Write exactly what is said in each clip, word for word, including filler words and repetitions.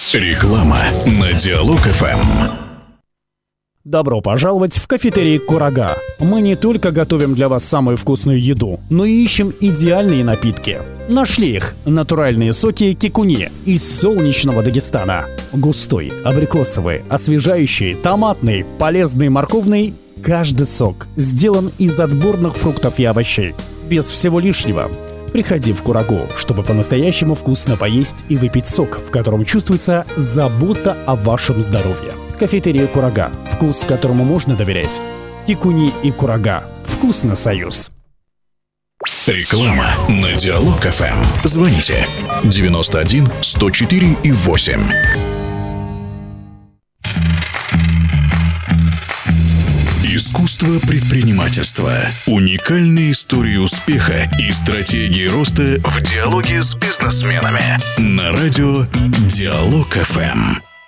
Реклама на Диалог эф эм. Добро пожаловать в кафетерий «Курага». Мы не только готовим для вас самую вкусную еду, но и ищем идеальные напитки. Нашли их – натуральные соки кикуни из солнечного Дагестана. Густой, абрикосовый, освежающий, томатный, полезный, морковный – каждый сок сделан из отборных фруктов и овощей. Без всего лишнего. Приходи в Курагу, чтобы по-настоящему вкусно поесть и выпить сок, в котором чувствуется забота о вашем здоровье. Кафетерия «Курага». Вкус, которому можно доверять. Кикуни и Курага. Вкусно, союз. Реклама на Диалог эф эм. Звоните девяносто один сто четыре и восемь. Искусство предпринимательства. Уникальные истории успеха и стратегии роста в диалоге с бизнесменами. На радио Диалог эф эм.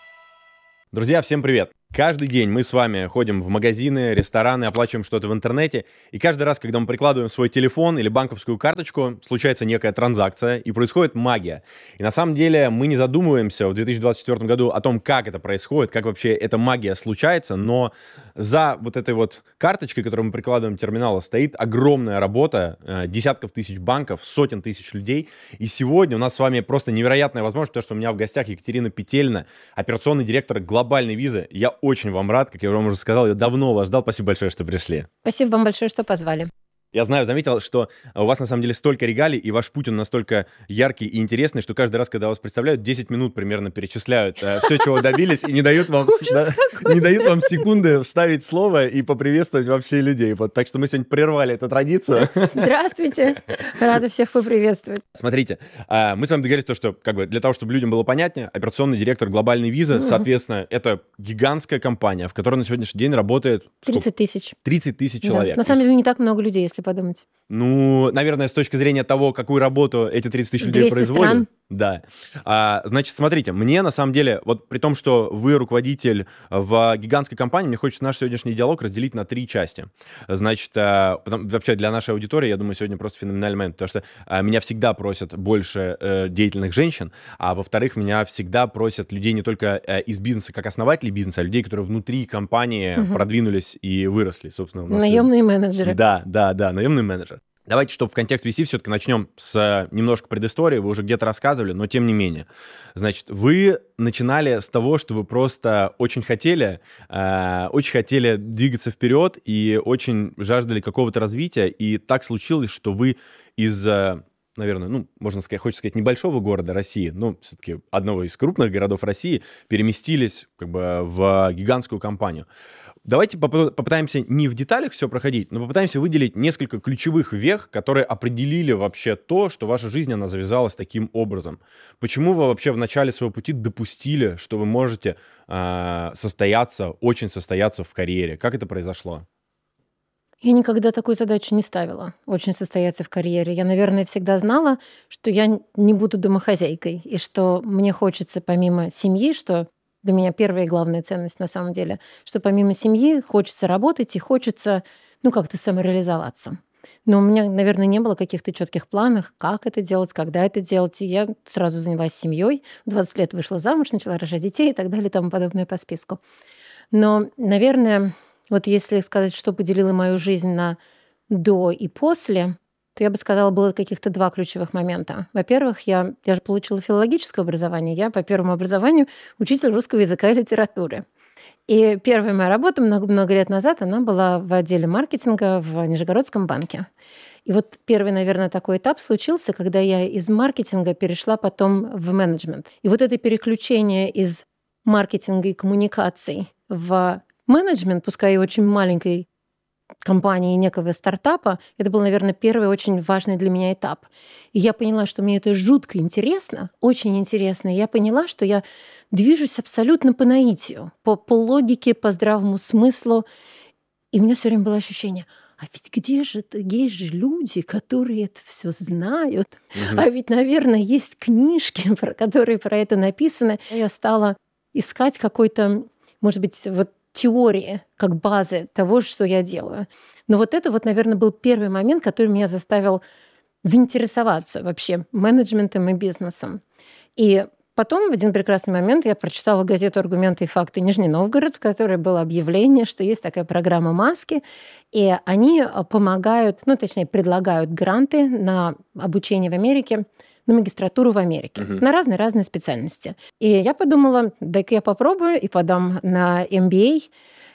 Друзья, всем привет! Каждый день мы с вами ходим в магазины, рестораны, оплачиваем что-то в интернете, и каждый раз, когда мы прикладываем свой телефон или банковскую карточку, случается некая транзакция, и происходит магия. И на самом деле мы не задумываемся в две тысячи двадцать четвёртом году о том, как это происходит, как вообще эта магия случается, но за вот этой вот карточкой, которую мы прикладываем к терминалу, стоит огромная работа э, десятков тысяч банков, сотен тысяч людей. И сегодня у нас с вами просто невероятная возможность, то, что у меня в гостях Екатерина Петельна, операционный директор глобальной визы. Я очень вам рад, как я вам уже сказал, я давно вас ждал. Спасибо большое, что пришли. Спасибо вам большое, что позвали. Я знаю, заметил, что у вас на самом деле столько регалий, и ваш путь он настолько яркий и интересный, что каждый раз, когда вас представляют, десять минут примерно перечисляют э, все, чего добились, и не дают вам, да, не дают вам секунды вставить слово и поприветствовать вообще людей. Вот, так что мы сегодня прервали эту традицию. Здравствуйте, рада всех поприветствовать. Смотрите, э, мы с вами договорились, то, что как бы, для того, чтобы людям было понятнее, операционный директор глобальной визы, mm-hmm. соответственно, это гигантская компания, в которой на сегодняшний день работает... тридцать тысяч. тридцать тысяч человек. Да. На самом деле не так много людей, если подумать. Ну, наверное, с точки зрения того, какую работу эти тридцать тысяч людей производят. Стран. Да. А, значит, смотрите, мне на самом деле, вот при том, что вы руководитель в гигантской компании, мне хочется наш сегодняшний диалог разделить на три части. Значит, а, потом, вообще для нашей аудитории, я думаю, сегодня просто феноменальный момент, потому что а, меня всегда просят больше э, деятельных женщин, а во-вторых, меня всегда просят людей не только э, из бизнеса, как основателей бизнеса, а людей, которые внутри компании угу. продвинулись и выросли, собственно. У нас наемные менеджеры. Да, да, да, наемный менеджер. Давайте, чтобы в контекст вести, все-таки начнем с немножко предыстории. Вы уже где-то рассказывали, но тем не менее. Значит, вы начинали с того, что вы просто очень хотели, э, очень хотели двигаться вперед и очень жаждали какого-то развития. И так случилось, что вы из, наверное, ну, можно сказать, хочется сказать, небольшого города России, но все-таки одного из крупных городов России, переместились как бы в гигантскую компанию. Давайте попытаемся не в деталях все проходить, но попытаемся выделить несколько ключевых вех, которые определили вообще то, что ваша жизнь, она завязалась таким образом. Почему вы вообще в начале своего пути допустили, что вы можете э, состояться, очень состояться в карьере? Как это произошло? Я никогда такую задачу не ставила, очень состояться в карьере. Я, наверное, всегда знала, что я не буду домохозяйкой, и что мне хочется помимо семьи, что... Для меня первая и главная ценность на самом деле, что помимо семьи хочется работать и хочется, ну, как-то самореализоваться. Но у меня, наверное, не было каких-то четких планов, как это делать, когда это делать. И я сразу занялась семьей, в двадцать лет вышла замуж, начала рожать детей и так далее и тому подобное по списку. Но, наверное, вот если сказать, что поделило мою жизнь на до и после, то я бы сказала, было каких-то два ключевых момента. Во-первых, я, я же получила филологическое образование. Я по первому образованию учитель русского языка и литературы. И первая моя работа много-много лет назад, она была в отделе маркетинга в Нижегородском банке. И вот первый, наверное, такой этап случился, когда я из маркетинга перешла потом в менеджмент. И вот это переключение из маркетинга и коммуникаций в менеджмент, пускай и очень маленькой компании, некого стартапа, это был, наверное, первый очень важный для меня этап. И я поняла, что мне это жутко интересно, очень интересно. И я поняла, что я движусь абсолютно по наитию, по, по логике, по здравому смыслу. И у меня все время было ощущение, а ведь где же это? Есть же люди, которые это все знают. Угу. А ведь, наверное, есть книжки, про которые про это написано. Я стала искать какой-то, может быть, вот теории как базы того, что я делаю. Но вот это вот, наверное, был первый момент, который меня заставил заинтересоваться вообще менеджментом и бизнесом. И потом в один прекрасный момент я прочитала газету «Аргументы и факты» Нижний Новгород, в которой было объявление, что есть такая программа «Маски», и они помогают, ну, точнее, предлагают гранты на обучение в Америке, на магистратуру в Америке, uh-huh. на разные-разные специальности. И я подумала, дай-ка я попробую и подам на эм би эй.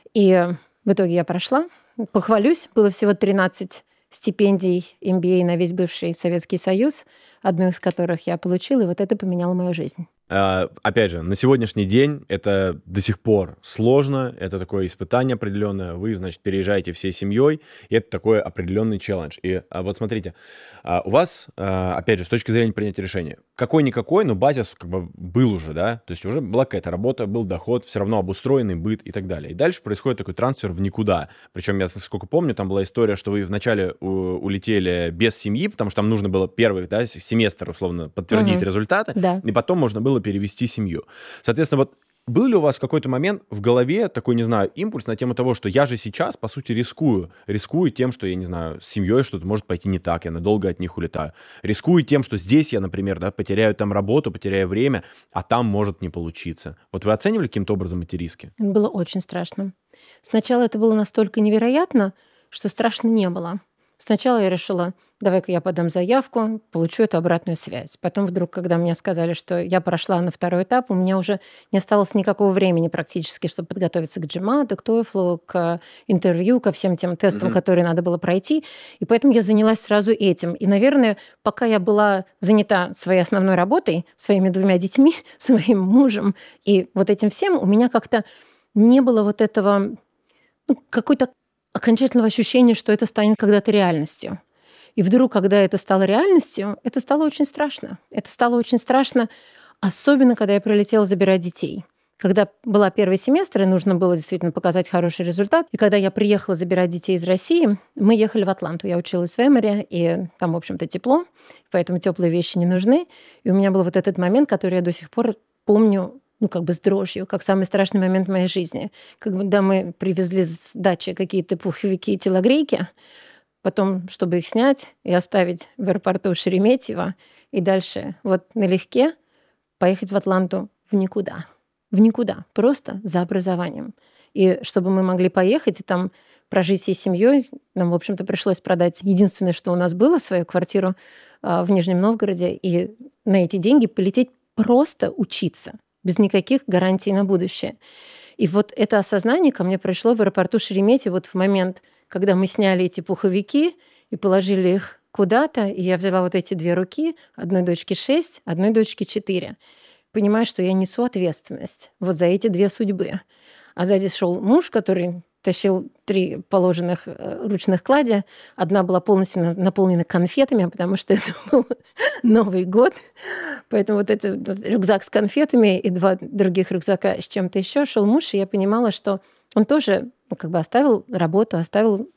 И в итоге я прошла. Похвалюсь, было всего тринадцать стипендий эм би эй на весь бывший Советский Союз, одну из которых я получила, и вот это поменяло мою жизнь. Uh, опять же, на сегодняшний день это до сих пор сложно, это такое испытание определенное, вы, значит, переезжаете всей семьей, и это такой определенный челлендж. И uh, вот смотрите, uh, у вас, uh, опять же, с точки зрения принятия решения, какой-никакой, но базис как бы был уже, да, то есть уже была какая-то работа, был доход, все равно обустроенный быт и так далее. И дальше происходит такой трансфер в никуда. Причем, я сколько помню, там была история, что вы вначале у- улетели без семьи, потому что там нужно было первый, да, семестр, условно, подтвердить uh-huh. результаты, да. и потом можно было перевести семью. Соответственно, вот был ли у вас в какой-то момент в голове такой, не знаю, импульс на тему того, что я же сейчас, по сути, рискую. Рискую тем, что, я не знаю, с семьей что-то может пойти не так, я надолго от них улетаю. Рискую тем, что здесь я, например, да, потеряю там работу, потеряю время, а там может не получиться. Вот вы оценивали каким-то образом эти риски? Было очень страшно. Сначала это было настолько невероятно, что страшно не было. Сначала я решила, давай-ка я подам заявку, получу эту обратную связь. Потом вдруг, когда мне сказали, что я прошла на второй этап, у меня уже не осталось никакого времени практически, чтобы подготовиться к джимату, к TOEFL, к интервью, ко всем тем тестам, mm-hmm. которые надо было пройти. И поэтому я занялась сразу этим. И, наверное, пока я была занята своей основной работой, своими двумя детьми, своим мужем и вот этим всем, у меня как-то не было вот этого, ну, какой-то окончательного ощущения, что это станет когда-то реальностью. И вдруг, когда это стало реальностью, это стало очень страшно. Это стало очень страшно, особенно когда я прилетела забирать детей. Когда была первый семестр, и нужно было действительно показать хороший результат. И когда я приехала забирать детей из России, мы ехали в Атланту. Я училась в Эморе, и там, в общем-то, тепло, поэтому теплые вещи не нужны. И у меня был вот этот момент, который я до сих пор помню, ну, как бы с дрожью, как самый страшный момент в моей жизни. Когда мы привезли с дачи какие-то пуховики и телогрейки, потом, чтобы их снять и оставить в аэропорту Шереметьево, и дальше вот налегке поехать в Атланту в никуда. В никуда. Просто за образованием. И чтобы мы могли поехать и там прожить всей семьей, нам, в общем-то, пришлось продать единственное, что у нас было, свою квартиру в Нижнем Новгороде, и на эти деньги полететь просто учиться, без никаких гарантий на будущее. И вот это осознание ко мне пришло в аэропорту Шереметьево вот в момент, когда мы сняли эти пуховики и положили их куда-то, и я взяла вот эти две руки, одной дочке шесть, одной дочке четыре. Понимаю, что я несу ответственность вот за эти две судьбы. А сзади шел муж, который тащил три положенных ручных клади. Одна была полностью наполнена конфетами, потому что это был Новый год. Поэтому вот этот рюкзак с конфетами и два других рюкзака с чем-то еще шел муж, и я понимала, что он тоже, ну, как бы оставил работу, оставил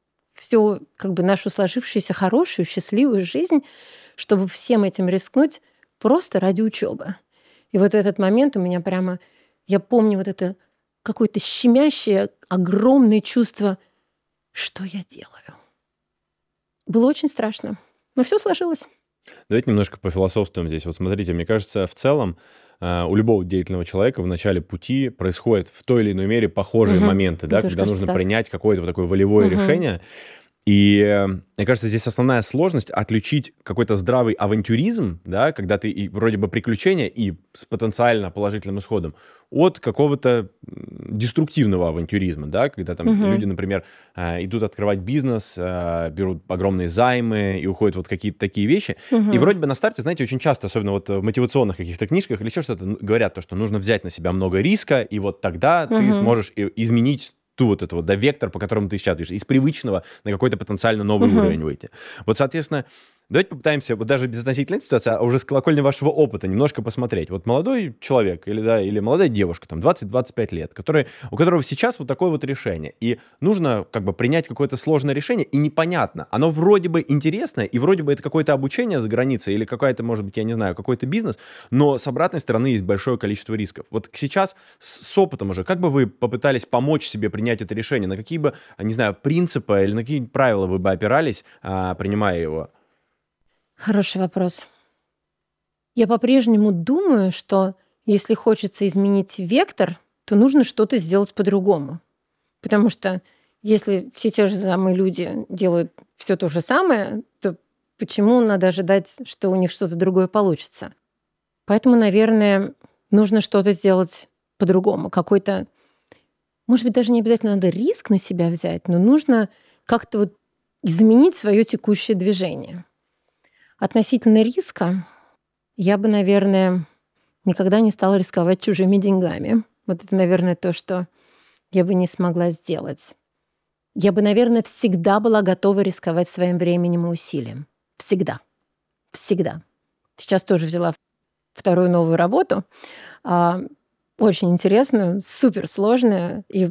всю как бы нашу сложившуюся хорошую, счастливую жизнь, чтобы всем этим рискнуть просто ради учебы. И вот в этот момент у меня прямо, я помню вот это какое-то щемящее, огромное чувство, что я делаю. Было очень страшно, но все сложилось. Давайте немножко пофилософствуем здесь. Вот смотрите, мне кажется, в целом э, у любого деятельного человека в начале пути происходят в той или иной мере похожие угу. моменты, да, когда кажется, нужно так. принять какое-то вот такое волевое угу. решение. И э, мне кажется, здесь основная сложность отличить какой-то здравый авантюризм, да, когда ты и вроде бы приключения и с потенциально положительным исходом, от какого-то деструктивного авантюризма, да, когда там угу. люди, например, э, идут открывать бизнес, э, берут огромные займы и уходят вот какие-то такие вещи. Угу. И вроде бы на старте, знаете, очень часто, особенно вот в мотивационных каких-то книжках или еще что-то, говорят то, что нужно взять на себя много риска, и вот тогда угу. ты сможешь изменить ту вот эту вот, да, вектор, по которому ты сейчас движешься, из привычного на какой-то потенциально новый uh-huh. уровень выйти. Вот, соответственно, давайте попытаемся, вот даже без относительной ситуации, а уже с колокольни вашего опыта немножко посмотреть. Вот молодой человек или, да, или молодая девушка, там, двадцать-двадцать пять лет, который, у которого сейчас вот такое вот решение, и нужно как бы принять какое-то сложное решение, и непонятно, оно вроде бы интересное, и вроде бы это какое-то обучение за границей, или какая-то, может быть, я не знаю, какой-то бизнес, но с обратной стороны есть большое количество рисков. Вот сейчас с, с опытом уже, как бы вы попытались помочь себе принять это решение, на какие бы, не знаю, принципы или на какие правила вы бы опирались, а, принимая его? Хороший вопрос. Я по-прежнему думаю, что если хочется изменить вектор, то нужно что-то сделать по-другому. Потому что если все те же самые люди делают все то же самое, то почему надо ожидать, что у них что-то другое получится? Поэтому, наверное, нужно что-то сделать по-другому. Какой-то, может быть, даже не обязательно надо риск на себя взять, но нужно как-то вот изменить свое текущее движение. Относительно риска я бы, наверное, никогда не стала рисковать чужими деньгами. Вот это, наверное, то, что я бы не смогла сделать. Я бы, наверное, всегда была готова рисковать своим временем и усилием. Всегда. Всегда. Сейчас тоже взяла вторую новую работу. Очень интересную, суперсложную, и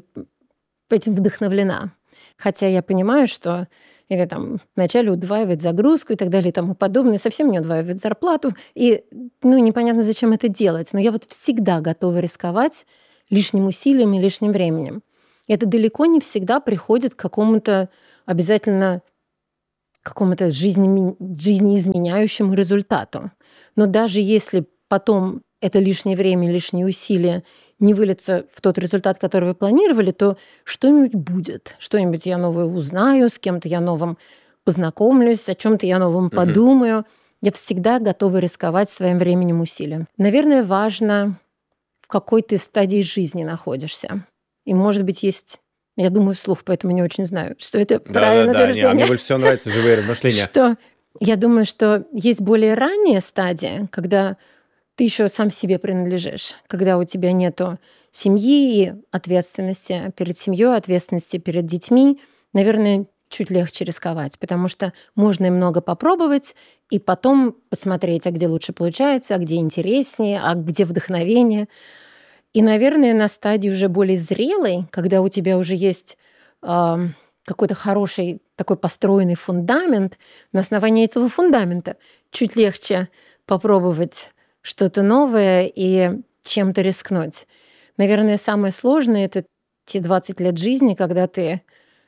этим вдохновлена. Хотя я понимаю, что или там вначале удваивать загрузку и так далее и тому подобное, совсем не удваивать зарплату. И ну, непонятно, зачем это делать. Но я вот всегда готова рисковать лишним усилием и лишним временем. И это далеко не всегда приходит к какому-то обязательно какому-то жизни, жизнеизменяющему результату. Но даже если потом это лишнее время, лишние усилия не выльется в тот результат, который вы планировали, то что-нибудь будет. Что-нибудь я новое узнаю, с кем-то я новым познакомлюсь, о чем-то я новом uh-huh. подумаю. Я всегда готова рисковать своим временем и усилием. Наверное, важно, в какой ты стадии жизни находишься. И, может быть, есть... Я думаю вслух, поэтому не очень знаю, что это да, правильное да, да, утверждение. Не, а мне больше всего нравятся живые размышления. Что я думаю, что есть более ранняя стадия, когда ты еще сам себе принадлежишь, когда у тебя нету семьи и ответственности перед семьей, ответственности перед детьми. Наверное, чуть легче рисковать, потому что можно и много попробовать, и потом посмотреть, а где лучше получается, а где интереснее, а где вдохновение. И, наверное, на стадии уже более зрелой, когда у тебя уже есть э, какой-то хороший такой построенный фундамент, на основании этого фундамента чуть легче попробовать что-то новое и чем-то рискнуть. Наверное, самое сложное — это те двадцать лет жизни, когда ты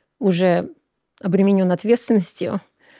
уже обременен ответственностью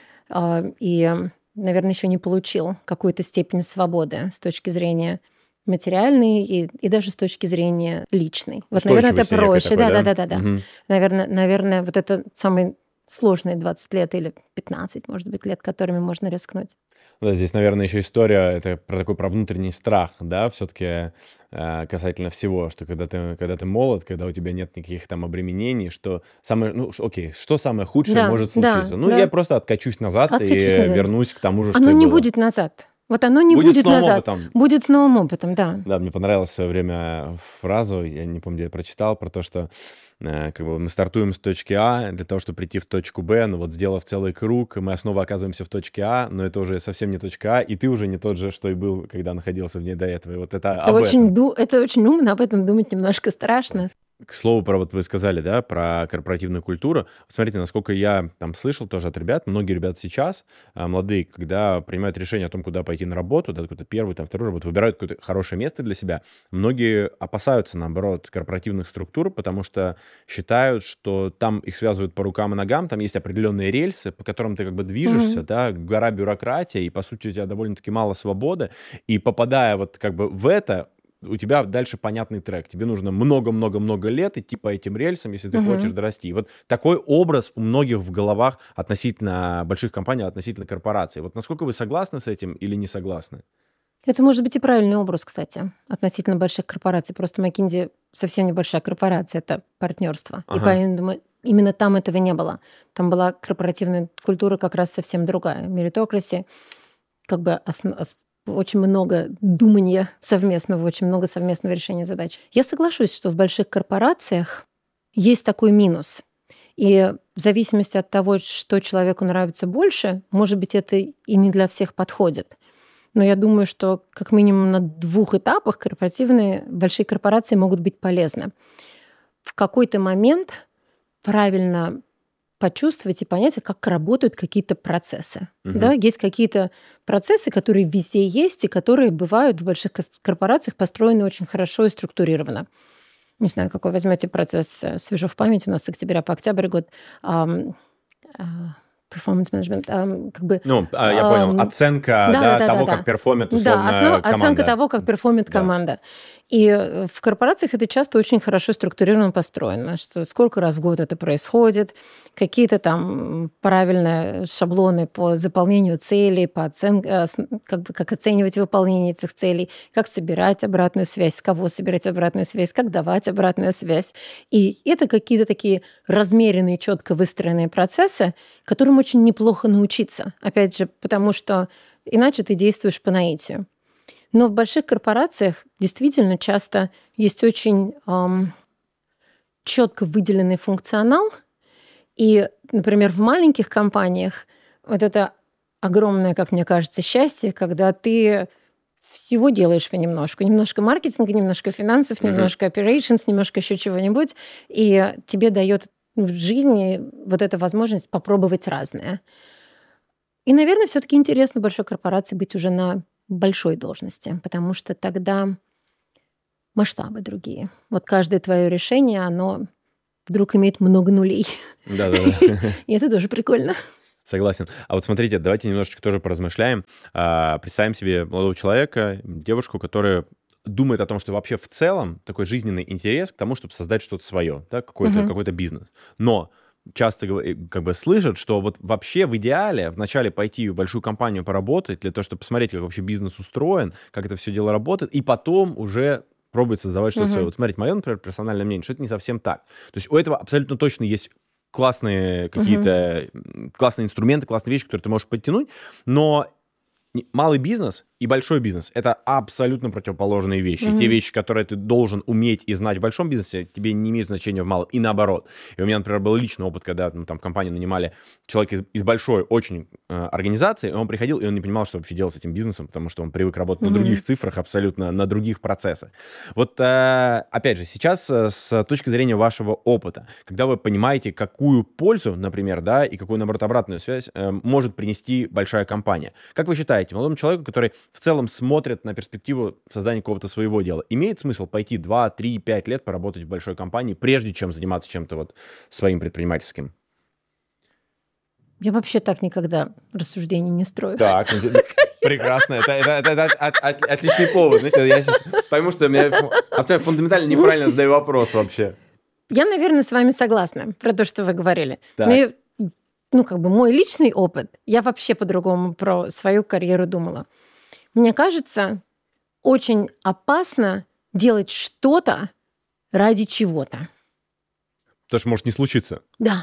э, и, наверное, еще не получил какую-то степень свободы с точки зрения материальной и, и даже с точки зрения личной. Вот, наверное, это проще. Такой, да, да, да, да, да. Угу. Наверное, наверное, вот это самые сложные двадцать лет или пятнадцать, может быть, лет, которыми можно рискнуть. Да, здесь, наверное, еще история, это про такой, про внутренний страх, да, все-таки э, касательно всего, что когда ты, когда ты молод, когда у тебя нет никаких там обременений, что самое, ну, окей, что самое худшее да, может случиться? Да, ну, да. я просто откачусь назад откачусь и назад. вернусь к тому же, что Оно не было. будет назад. Вот оно не будет, будет с назад. Опытом. Будет с новым опытом, да. Да, мне понравилась в свое время фраза, я не помню, где я прочитал, про то, что э, как бы мы стартуем с точки А для того, чтобы прийти в точку Б, но вот сделав целый круг, мы снова оказываемся в точке А, но это уже совсем не точка А, и ты уже не тот же, что и был, когда находился в ней до этого. И вот это, это, очень, ду- это очень умно, об этом думать немножко страшно. К слову, про вот вы сказали, да, про корпоративную культуру. Смотрите, насколько я там слышал тоже от ребят, многие ребята сейчас, молодые, когда принимают решение о том, куда пойти на работу, да, какую-то первую, там, вторую работу, выбирают какое-то хорошее место для себя, многие опасаются, наоборот, корпоративных структур, потому что считают, что там их связывают по рукам и ногам, там есть определенные рельсы, по которым ты как бы движешься, mm-hmm. да, гора бюрократии, и, по сути, у тебя довольно-таки мало свободы, и попадая вот как бы в это, у тебя дальше понятный трек. Тебе нужно много-много-много лет идти по этим рельсам, если ты uh-huh. хочешь дорасти. Вот такой образ у многих в головах относительно больших компаний, относительно корпораций. Вот насколько вы согласны с этим или не согласны? Это может быть и правильный образ, кстати, относительно больших корпораций. Просто McKinsey совсем небольшая корпорация, это партнерство. Ага. И поэтому именно там этого не было. Там была корпоративная культура как раз совсем другая. Meritocracy, как бы основ... очень много думания совместного, очень много совместного решения задач. Я соглашусь, что в больших корпорациях есть такой минус. И в зависимости от того, что человеку нравится больше, может быть, это и не для всех подходит. Но я думаю, что как минимум на двух этапах корпоративные большие корпорации могут быть полезны. В какой-то момент правильно почувствовать и понять, как работают какие-то процессы. Uh-huh. Да? Есть какие-то процессы, которые везде есть, и которые бывают в больших корпорациях построены очень хорошо и структурированно. Не знаю, какой возьмете процесс, свежо в память, у нас с октября по октябрь год. А, а, performance management, um, как бы... Ну, я um, понял, оценка да, да, да, того, да, как да. перформит условно да, основа, команда. Оценка того, как перформит да. команда. И в корпорациях это часто очень хорошо структурировано, построено, что сколько раз в год это происходит, какие-то там правильные шаблоны по заполнению целей, по оценке, как бы, как оценивать выполнение этих целей, как собирать обратную связь, с кого собирать обратную связь, как давать обратную связь. И это какие-то такие размеренные, четко выстроенные процессы, которым очень неплохо научиться. Опять же, потому что иначе ты действуешь по наитию. Но в больших корпорациях действительно часто есть очень эм, четко выделенный функционал. И, например, в маленьких компаниях вот это огромное, как мне кажется, счастье, когда ты всего делаешь понемножку. Немножко маркетинга, немножко финансов, mm-hmm. немножко operations, немножко еще чего-нибудь. И тебе дает в жизни вот эта возможность попробовать разное. И, наверное, все-таки интересно в большой корпорации быть уже на большой должности, потому что тогда масштабы другие. Вот каждое твое решение, оно вдруг имеет много нулей. Да-да-да. И это тоже прикольно. Согласен. А вот смотрите, давайте немножечко тоже поразмышляем. Представим себе молодого человека, девушку, которая думает о том, что вообще в целом такой жизненный интерес к тому, чтобы создать что-то свое, да, какой-то, угу. какой-то бизнес. Но часто как бы слышат, что вот вообще в идеале вначале пойти в большую компанию поработать для того, чтобы посмотреть, как вообще бизнес устроен, как это все дело работает, и потом уже пробовать создавать что-то uh-huh. свое. Вот смотрите, мое, например, персональное мнение, что это не совсем так. То есть у этого абсолютно точно есть классные какие-то, uh-huh. классные инструменты, классные вещи, которые ты можешь подтянуть, но малый бизнес и большой бизнес — это абсолютно противоположные вещи. Mm-hmm. Те вещи, которые ты должен уметь и знать в большом бизнесе, тебе не имеют значения в малом, и наоборот. И у меня, например, был личный опыт, когда ну, там в компании нанимали человека из, из большой очень э, организации, и он приходил, и он не понимал, что вообще делать с этим бизнесом, потому что он привык работать mm-hmm. на других цифрах, абсолютно на других процессах. Вот, э, опять же, сейчас э, с точки зрения вашего опыта, когда вы понимаете, какую пользу, например, да, и какую, наоборот, обратную связь э, может принести большая компания, как вы считаете, молодому человеку, который в целом смотрят на перспективу создания какого-то своего дела, имеет смысл пойти два, три, пять лет поработать в большой компании, прежде чем заниматься чем-то вот своим предпринимательским? Я вообще так никогда рассуждений не строю. Так, прекрасно. Это, это, это, это от, от, отличный повод. Знаете, я сейчас пойму, что я фундаментально неправильно задаю вопрос вообще. Я, наверное, с вами согласна про то, что вы говорили. Но, ну, как бы мой личный опыт, я вообще по-другому про свою карьеру думала. Мне кажется, очень опасно делать что-то ради чего-то. Потому что может не случиться. Да.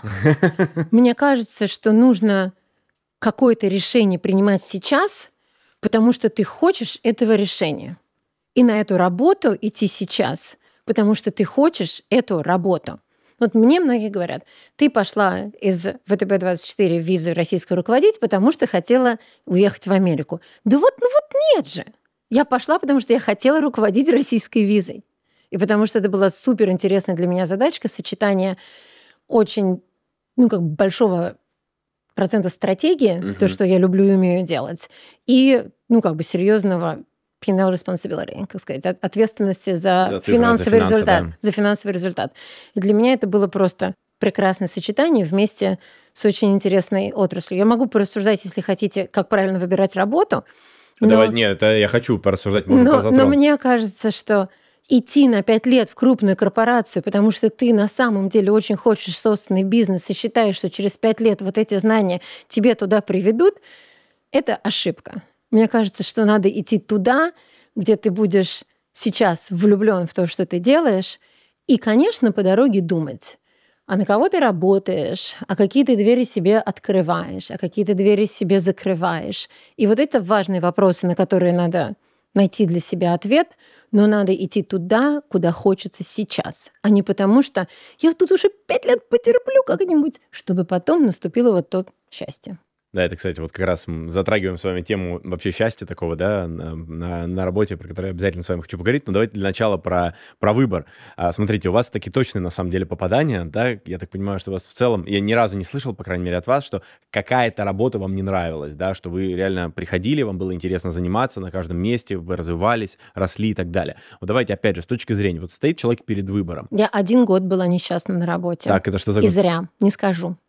Мне кажется, что нужно какое-то решение принимать сейчас, потому что ты хочешь этого решения. И на эту работу идти сейчас, потому что ты хочешь эту работу. Вот мне многие говорят, ты пошла из вэ тэ бэ двадцать четыре в визу российскую руководить, потому что хотела уехать в Америку. Да вот, ну вот нет же. Я пошла, потому что я хотела руководить российской визой. И потому что это была суперинтересная для меня задачка, сочетание очень, ну, как бы большого процента стратегии, uh-huh. то, что я люблю и умею делать, и, ну, как бы серьезного пи энд эл responsibility, как сказать, ответственности за, за финансовый за финансы, результат. Да. За финансовый результат. И для меня это было просто прекрасное сочетание вместе с очень интересной отраслью. Я могу порассуждать, если хотите, как правильно выбирать работу. Но... Давай, нет, это я хочу порассуждать. Но, но мне кажется, что идти на пять лет в крупную корпорацию, потому что ты на самом деле очень хочешь собственный бизнес и считаешь, что через пять лет вот эти знания тебе туда приведут, это ошибка. Мне кажется, что надо идти туда, где ты будешь сейчас влюблен в то, что ты делаешь, и, конечно, по дороге думать, а на кого ты работаешь, а какие ты двери себе открываешь, а какие ты двери себе закрываешь. И вот это важные вопросы, на которые надо найти для себя ответ, но надо идти туда, куда хочется сейчас, а не потому, что я тут уже пять лет потерплю как-нибудь, чтобы потом наступило вот то счастье. Да, это, кстати, вот как раз затрагиваем с вами тему вообще счастья такого, да, на, на, на работе, про которую я обязательно с вами хочу поговорить. Но давайте для начала про, про выбор. А, смотрите, у вас такие точные, на самом деле, попадания, да, я так понимаю, что у вас в целом, я ни разу не слышал, по крайней мере, от вас, что какая-то работа вам не нравилась, да, что вы реально приходили, вам было интересно заниматься на каждом месте, вы развивались, росли и так далее. Вот давайте, опять же, с точки зрения, вот стоит человек перед выбором. Я один год была несчастна на работе. Так, это что за год? И зря, не скажу.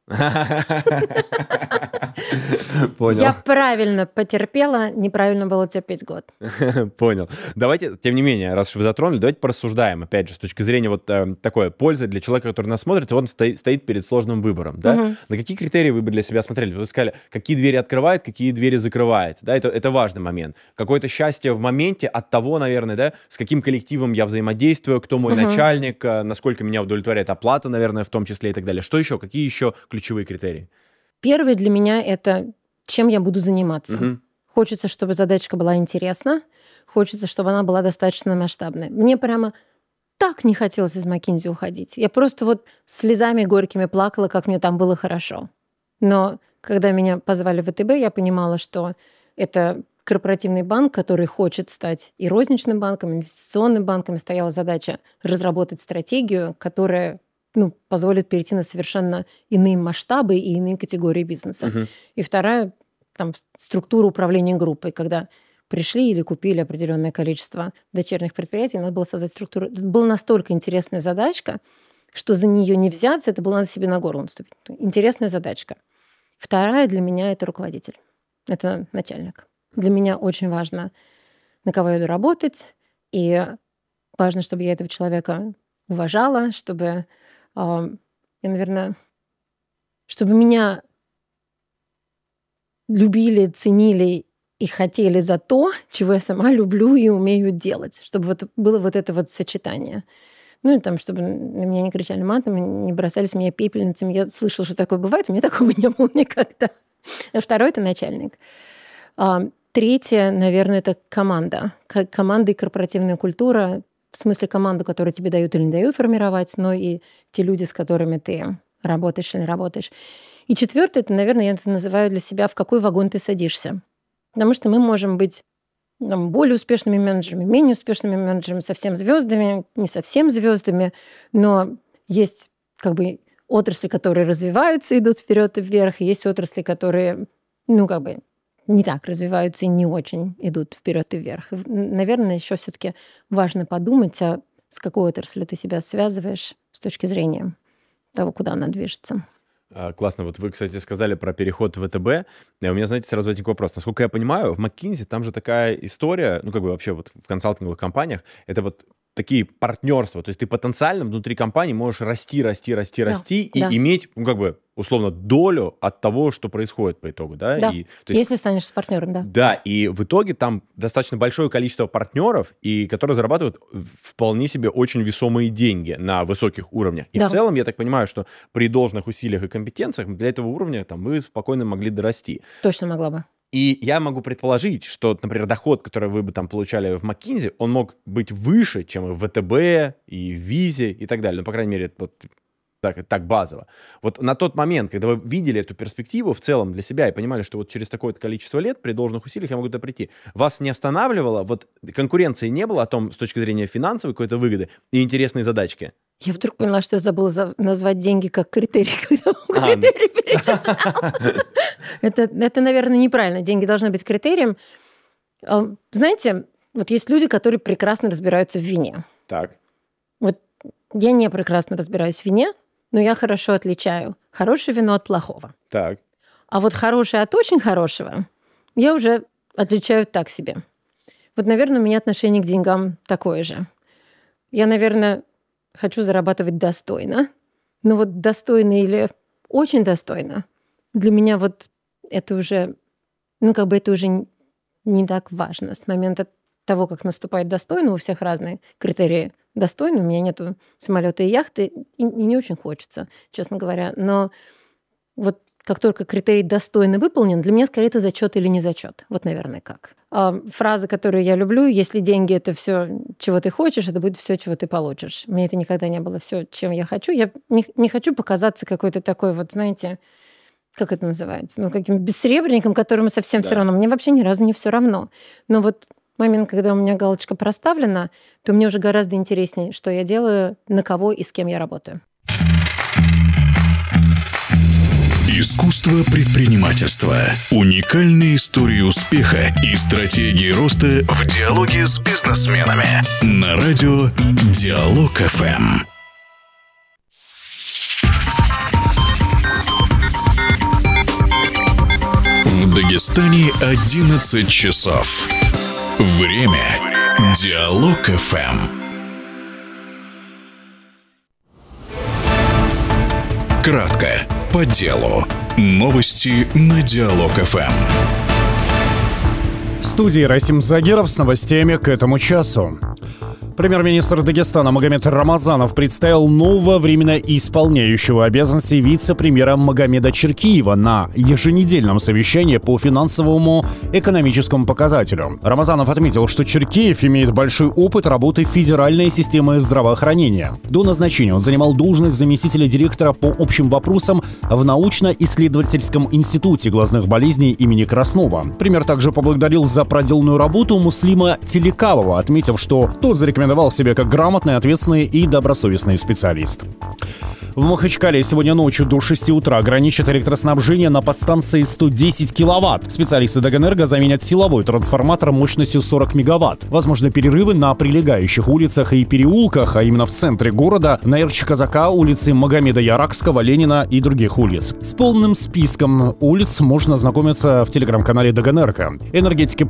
Понял. Я правильно потерпела, неправильно было терпеть год. Понял. Давайте, тем не менее, раз уж вы затронули, давайте порассуждаем, опять же, с точки зрения вот э, такой пользы для человека, который нас смотрит, и он стоит, стоит перед сложным выбором, да? Угу. На какие критерии вы бы для себя смотрели? Вы сказали, какие двери открывает, какие двери закрывает, да? Это, это важный момент. Какое-то счастье в моменте от того, наверное, да, с каким коллективом я взаимодействую, кто мой угу. начальник, насколько меня удовлетворяет оплата, наверное, в том числе и так далее. Что еще? Какие еще ключевые критерии? Первый для меня – это чем я буду заниматься. Угу. Хочется, чтобы задачка была интересна, хочется, чтобы она была достаточно масштабной. Мне прямо так не хотелось из McKinsey уходить. Я просто вот слезами горькими плакала, как мне там было хорошо. Но когда меня позвали в ВТБ, я понимала, что это корпоративный банк, который хочет стать и розничным банком, и инвестиционным банком. И стояла задача разработать стратегию, которая ну, позволит перейти на совершенно иные масштабы и иные категории бизнеса. Uh-huh. И вторая там, структура управления группой, когда пришли или купили определенное количество дочерних предприятий, надо было создать структуру. Это была настолько интересная задачка, что за нее не взяться, это было надо себе на горло наступить. Интересная задачка. Вторая для меня – это руководитель. Это начальник. Для меня очень важно, на кого я иду работать, и важно, чтобы я этого человека уважала, чтобы... Я, наверное, чтобы меня любили, ценили и хотели за то, чего я сама люблю и умею делать. Чтобы вот было вот это вот сочетание. Ну и там, чтобы на меня не кричали матом, не бросались меня пепельницами. Я слышала, что такое бывает, у меня такого не было никогда. А второй – это начальник. Третье, наверное, это команда. Команда и корпоративная культура – в смысле команду, которую тебе дают или не дают формировать, но и те люди, с которыми ты работаешь или не работаешь. И четвертое, это, наверное, я это называю для себя, в какой вагон ты садишься. Потому что мы можем быть там, более успешными менеджерами, менее успешными менеджерами, совсем звездами, не совсем звездами, но есть как бы отрасли, которые развиваются, идут вперед и вверх, и есть отрасли, которые, ну, как бы не так развиваются и не очень идут вперед и вверх. И, наверное, еще все-таки важно подумать, а с какой отраслью ты себя связываешь с точки зрения того, куда она движется. Классно. Вот вы, кстати, сказали про переход в ВТБ. У меня, знаете, сразу возник вопрос. Насколько я понимаю, в McKinsey там же такая история, ну, как бы вообще вот в консалтинговых компаниях, это вот такие партнерства. То есть ты потенциально внутри компании можешь расти, расти, расти, да, расти и да. иметь, ну, как бы, условно, долю от того, что происходит по итогу, да? Да, и, то есть, если станешь партнером, да. Да, и в итоге там достаточно большое количество партнеров, и которые зарабатывают вполне себе очень весомые деньги на высоких уровнях. И да. в целом, я так понимаю, что при должных усилиях и компетенциях для этого уровня там, вы спокойно могли дорасти. Точно могла бы. И я могу предположить, что, например, доход, который вы бы там получали в McKinsey, он мог быть выше, чем и в ВТБ, и в Визе, и так далее. Ну, по крайней мере, вот так, так базово. Вот на тот момент, когда вы видели эту перспективу в целом для себя и понимали, что вот через такое-то количество лет при должных усилиях я могу туда прийти, вас не останавливало, вот конкуренции не было о том, с точки зрения финансовой какой-то выгоды и интересной задачки? Я вдруг поняла, что я забыла за... назвать деньги как критерий, когда а, критерий перечислял. это, это, наверное, неправильно. Деньги должны быть критерием. Знаете, вот есть люди, которые прекрасно разбираются в вине. Так. Вот я не прекрасно разбираюсь в вине, но я хорошо отличаю хорошее вино от плохого. Так. А вот хорошее от очень хорошего я уже отличаю так себе. Вот, наверное, у меня отношение к деньгам такое же. Я, наверное... хочу зарабатывать достойно. Но вот достойно или очень достойно, для меня вот это уже, ну, как бы это уже не так важно. С момента того, как наступает достойно, у всех разные критерии достойно. У меня нету самолета и яхты, и не очень хочется, честно говоря. Но вот как только критерий достойно выполнен, для меня скорее это зачет или не зачет. Вот, наверное, как. А фраза, которую я люблю: если деньги — это все, чего ты хочешь, это будет все, чего ты получишь. Мне это никогда не было все, чем я хочу. Я не, не хочу показаться какой-то такой вот, знаете, как это называется, ну, каким бессребренником, которому совсем да. все равно. Мне вообще ни разу не все равно. Но вот в момент, когда у меня галочка проставлена, то мне уже гораздо интереснее, что я делаю, на кого и с кем я работаю. Искусство предпринимательства. Уникальные истории успеха и стратегии роста в диалоге с бизнесменами. На радио Диалог эф эм. Дагестане одиннадцать часов. Время Диалог эф эм. Кратко, по делу. Новости на Диалог эф эм. В студии Расим Загиров с новостями к этому часу. Премьер-министр Дагестана Магомед Рамазанов представил нового временно исполняющего обязанности вице-премьера Магомеда Черкиева на еженедельном совещании по финансовому экономическому показателю. Рамазанов отметил, что Черкиев имеет большой опыт работы федеральной системы здравоохранения. До назначения он занимал должность заместителя директора по общим вопросам в научно-исследовательском институте глазных болезней имени Краснова. Премьер также поблагодарил за проделанную работу Муслима Телекавова, отметив, что тот зарекомендовал себя как грамотный, ответственный и добросовестный специалист. В Махачкале сегодня ночью до шести утра ограничат электроснабжение на подстанции сто десять киловатт. Специалисты Дагэнерго заменят силовой трансформатор мощностью сорок мегаватт. Возможны перерывы на прилегающих улицах и переулках, а именно в центре города, на Эрч-Казака, улице Магомеда Яракского, Ленина и других улиц. С полным списком улиц можно ознакомиться в телеграм-канале Дагэнерго. Энергетики